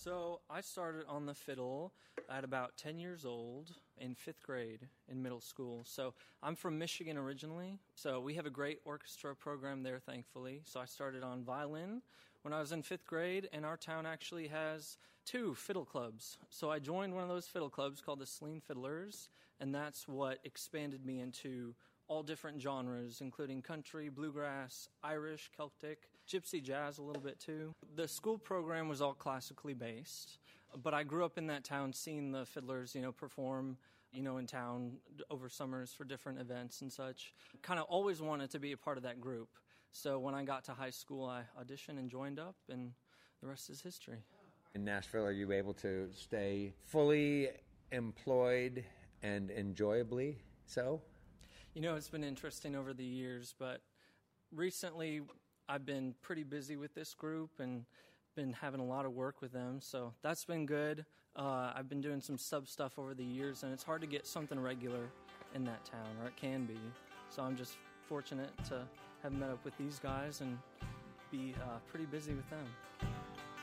So I started on the fiddle at about 10 years old in 5th grade in middle school. So I'm from Michigan originally, so we have a great orchestra program there, thankfully. So I started on violin when I was in 5th grade, and our town actually has 2 fiddle clubs. So I joined one of those fiddle clubs called the Saline Fiddlers, and that's what expanded me into all different genres, including country, bluegrass, Irish, Celtic, gypsy jazz a little bit too. The school program was all classically based, but I grew up in that town seeing the fiddlers, perform, in town over summers for different events and such. Kind of always wanted to be a part of that group. So when I got to high school, I auditioned and joined up, and the rest is history. In Nashville, are you able to stay fully employed and enjoyably so? It's been interesting over the years, but recently I've been pretty busy with this group and been having a lot of work with them, so that's been good. I've been doing some sub stuff over the years, and it's hard to get something regular in that town, or it can be. So I'm just fortunate to have met up with these guys and be pretty busy with them.